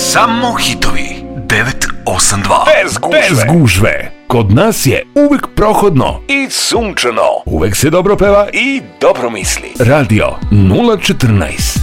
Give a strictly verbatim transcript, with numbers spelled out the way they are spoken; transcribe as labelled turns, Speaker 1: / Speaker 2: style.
Speaker 1: Samo hitovi. devet osam dva.
Speaker 2: Bez gužve.
Speaker 3: Bez gužve. Kod nas je uvek prohodno
Speaker 2: I sunčano.
Speaker 3: Uvek se dobro peva
Speaker 2: I dobro misli.
Speaker 3: Radio nula četrnaest.